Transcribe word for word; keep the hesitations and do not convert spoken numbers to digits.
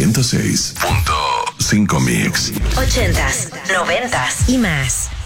ciento seis punto cinco Mix. Ochentas, noventas y más.